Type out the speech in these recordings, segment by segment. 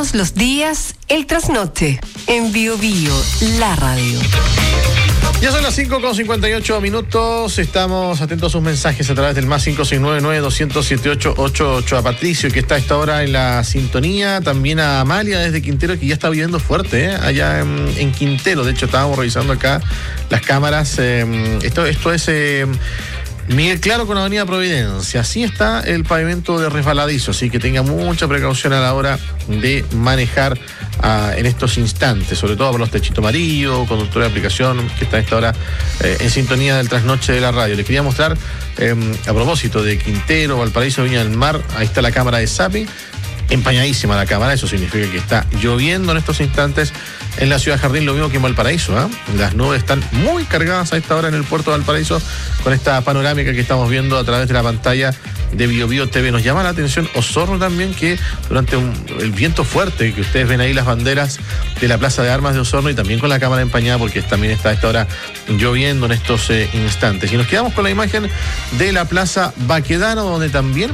Todos los días, el trasnoche, en Bio Bio, la radio. Ya son las 5:58. Estamos atentos a sus mensajes a través del más 569-900-7888. A Patricio, que está a esta hora en la sintonía. También a Amalia desde Quintero, que ya está viviendo fuerte, allá en Quintero. De hecho, estábamos revisando acá las cámaras. Esto es Miguel Claro con Avenida Providencia. Así está el pavimento de resbaladizo, así que tenga mucha precaución a la hora de manejar en estos instantes, sobre todo por los techitos amarillos, conductor de aplicación que está a esta hora en sintonía del trasnoche de la radio. Les quería mostrar, a propósito de Quintero, Valparaíso, Viña del Mar, ahí está la cámara de Zapping, empañadísima la cámara, eso significa que está lloviendo en estos instantes en la ciudad Jardín, lo mismo que en Valparaíso, Las nubes están muy cargadas a esta hora en el puerto de Valparaíso con esta panorámica que estamos viendo a través de la pantalla de Bio Bio TV. Nos llama la atención Osorno también, que durante el viento fuerte, que ustedes ven ahí las banderas de la Plaza de Armas de Osorno, y también con la cámara empañada porque también está a esta hora lloviendo en estos instantes. Y nos quedamos con la imagen de la Plaza Baquedano, donde también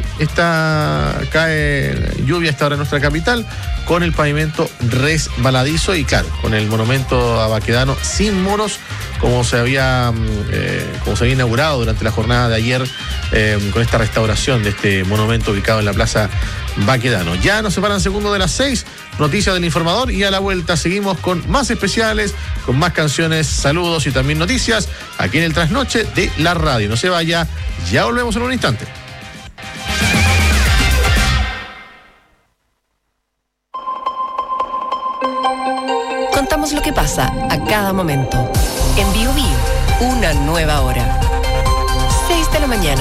cae lluvia a esta hora en nuestra capital, con el pavimento resbaladizo y claro, con el monumento a Baquedano sin muros, como se había inaugurado durante la jornada de ayer, con esta restauración de este monumento ubicado en la Plaza Baquedano. Ya nos separan segundos de las 6, noticias del informador, y a la vuelta seguimos con más especiales, con más canciones, saludos y también noticias aquí en el trasnoche de la radio. No se vaya, ya volvemos en un instante. Contamos lo que pasa a cada momento. En Bio Bio, una nueva hora. 6 de la mañana.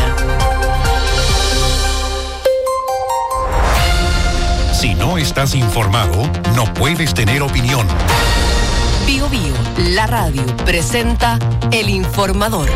Si no estás informado, no puedes tener opinión. Bio Bio, la radio, presenta El Informador.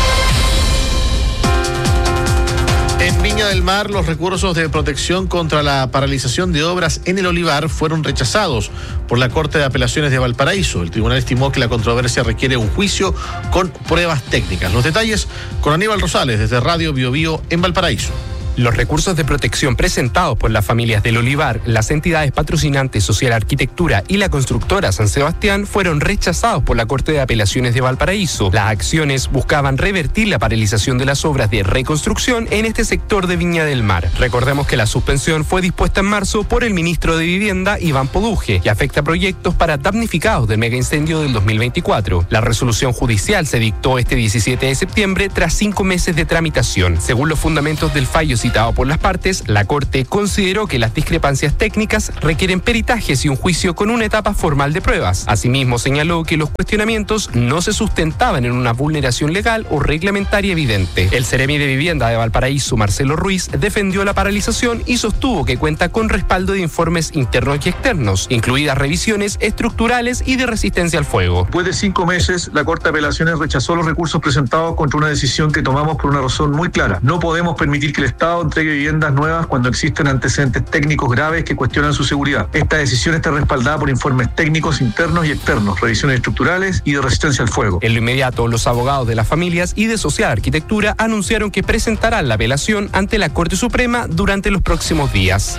En Viña del Mar, los recursos de protección contra la paralización de obras en el olivar fueron rechazados por la Corte de Apelaciones de Valparaíso. El tribunal estimó que la controversia requiere un juicio con pruebas técnicas. Los detalles con Aníbal Rosales desde Radio Bio Bio en Valparaíso. Los recursos de protección presentados por las familias del Olivar, las entidades patrocinantes Social Arquitectura y la constructora San Sebastián fueron rechazados por la Corte de Apelaciones de Valparaíso. Las acciones buscaban revertir la paralización de las obras de reconstrucción en este sector de Viña del Mar. Recordemos que la suspensión fue dispuesta en marzo por el ministro de Vivienda, Iván Poduje, y afecta proyectos para damnificados del megaincendio del 2024. La resolución judicial se dictó este 17 de septiembre tras 5 meses de tramitación. Según los fundamentos del fallo citado por las partes, la Corte consideró que las discrepancias técnicas requieren peritajes y un juicio con una etapa formal de pruebas. Asimismo, señaló que los cuestionamientos no se sustentaban en una vulneración legal o reglamentaria evidente. El Seremi de Vivienda de Valparaíso, Marcelo Ruiz, defendió la paralización y sostuvo que cuenta con respaldo de informes internos y externos, incluidas revisiones estructurales y de resistencia al fuego. Después de 5 meses, la Corte de Apelaciones rechazó los recursos presentados contra una decisión que tomamos por una razón muy clara. No podemos permitir que el Estado entregue viviendas nuevas cuando existen antecedentes técnicos graves que cuestionan su seguridad. Esta decisión está respaldada por informes técnicos internos y externos, revisiones estructurales y de resistencia al fuego. En lo inmediato, los abogados de las familias y de Social Arquitectura anunciaron que presentarán la apelación ante la Corte Suprema durante los próximos días.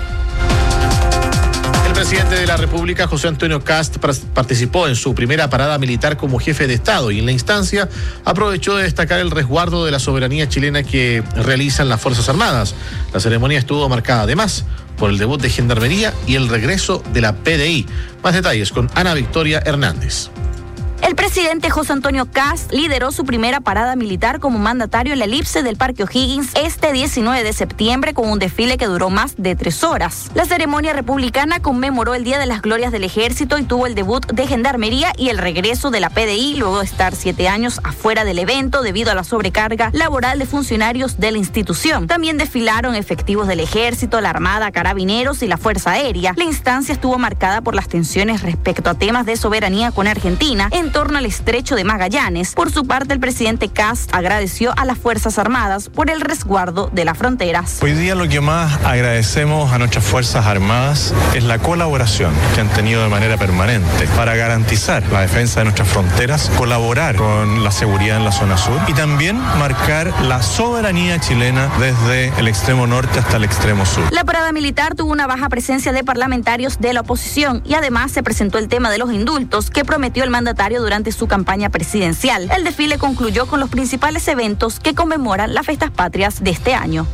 El presidente de la República, José Antonio Kast, participó en su primera parada militar como jefe de Estado y en la instancia aprovechó de destacar el resguardo de la soberanía chilena que realizan las Fuerzas Armadas. La ceremonia estuvo marcada además por el debut de Gendarmería y el regreso de la PDI. Más detalles con Ana Victoria Hernández. El presidente José Antonio Kast lideró su primera parada militar como mandatario en la elipse del Parque O'Higgins este 19 de septiembre con un desfile que duró más de 3 horas. La ceremonia republicana conmemoró el Día de las Glorias del Ejército y tuvo el debut de Gendarmería y el regreso de la PDI luego de estar 7 años afuera del evento debido a la sobrecarga laboral de funcionarios de la institución. También desfilaron efectivos del Ejército, la Armada, Carabineros y la Fuerza Aérea. La instancia estuvo marcada por las tensiones respecto a temas de soberanía con Argentina, entre en torno al estrecho de Magallanes. Por su parte, el presidente Kast agradeció a las Fuerzas Armadas por el resguardo de las fronteras. Hoy día lo que más agradecemos a nuestras Fuerzas Armadas es la colaboración que han tenido de manera permanente para garantizar la defensa de nuestras fronteras, colaborar con la seguridad en la zona sur y también marcar la soberanía chilena desde el extremo norte hasta el extremo sur. La parada militar tuvo una baja presencia de parlamentarios de la oposición y además se presentó el tema de los indultos que prometió el mandatario durante su campaña presidencial. El desfile concluyó con los principales eventos que conmemoran las fiestas patrias de este año.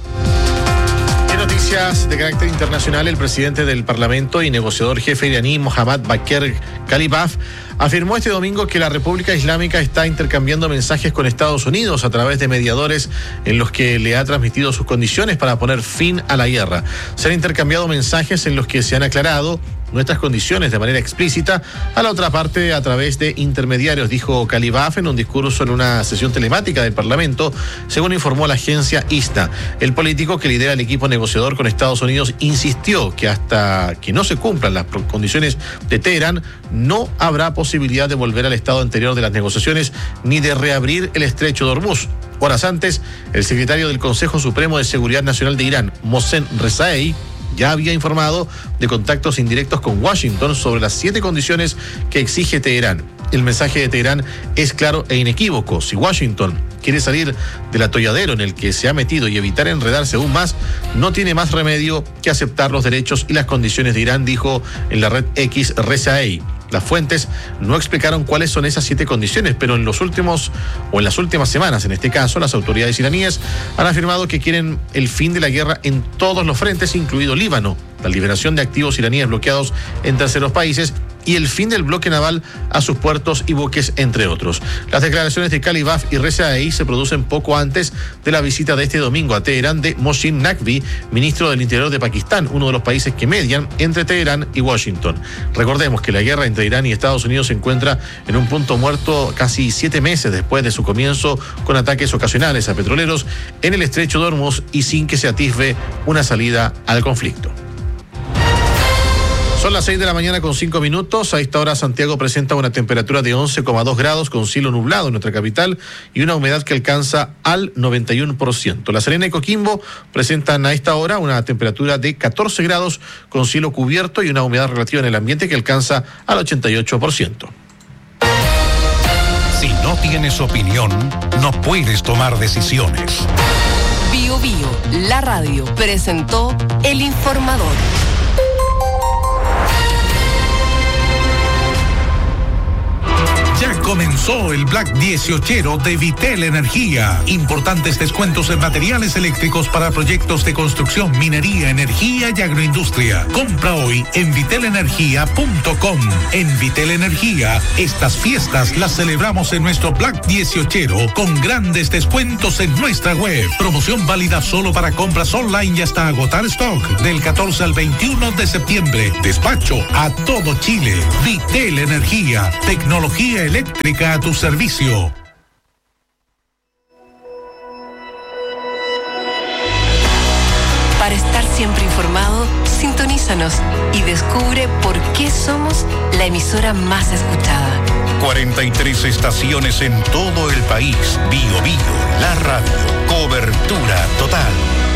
En noticias de carácter internacional, el presidente del Parlamento y negociador jefe iraní Mohammad Bakr Kalibaf afirmó este domingo que la República Islámica está intercambiando mensajes con Estados Unidos a través de mediadores en los que le ha transmitido sus condiciones para poner fin a la guerra. Se han intercambiado mensajes en los que se han aclarado nuestras condiciones de manera explícita a la otra parte a través de intermediarios, dijo Kalibaf en un discurso en una sesión telemática del Parlamento, según informó la agencia ISTA. El político que lidera el equipo negociador con Estados Unidos insistió que hasta que no se cumplan las condiciones de Teherán, no habrá posibilidad de volver al estado anterior de las negociaciones ni de reabrir el estrecho de Hormuz. Horas antes, el secretario del Consejo Supremo de Seguridad Nacional de Irán, Mohsen Rezaei, ya había informado de contactos indirectos con Washington sobre las 7 condiciones que exige Teherán. El mensaje de Teherán es claro e inequívoco. Si Washington quiere salir del atolladero en el que se ha metido y evitar enredarse aún más, no tiene más remedio que aceptar los derechos y las condiciones de Irán, dijo en la red X Rezaei. Las fuentes no explicaron cuáles son esas 7 condiciones, pero en las últimas semanas, en este caso, las autoridades iraníes han afirmado que quieren el fin de la guerra en todos los frentes, incluido Líbano, la liberación de activos iraníes bloqueados en terceros países y el fin del bloque naval a sus puertos y buques, entre otros. Las declaraciones de Kalibaf y Rezaei se producen poco antes de la visita de este domingo a Teherán de Mohsin Naqvi, ministro del Interior de Pakistán, uno de los países que median entre Teherán y Washington. Recordemos que la guerra entre Irán y Estados Unidos se encuentra en un punto muerto casi 7 meses después de su comienzo, con ataques ocasionales a petroleros en el estrecho de Hormuz y sin que se atisbe una salida al conflicto. Son las 6 de la mañana con 5 minutos. A esta hora Santiago presenta una temperatura de 11,2 grados con cielo nublado en nuestra capital y una humedad que alcanza al 91%. La Serena y Coquimbo presentan a esta hora una temperatura de 14 grados con cielo cubierto y una humedad relativa en el ambiente que alcanza al 88%. Si no tienes opinión, no puedes tomar decisiones. Bio Bio, la radio, presentó El Informador. Ya comenzó el Black 18 de Vitel Energía. Importantes descuentos en materiales eléctricos para proyectos de construcción, minería, energía y agroindustria. Compra hoy en vitelenergia.com. En Vitel Energía, estas fiestas las celebramos en nuestro Black 18 con grandes descuentos en nuestra web. Promoción válida solo para compras online y hasta agotar stock. Del 14 al 21 de septiembre. Despacho a todo Chile. Vitel Energía. Tecnología eléctrica a tu servicio. Para estar siempre informado, sintonízanos y descubre por qué somos la emisora más escuchada. 43 estaciones en todo el país. Bio Bio, la radio. Cobertura total.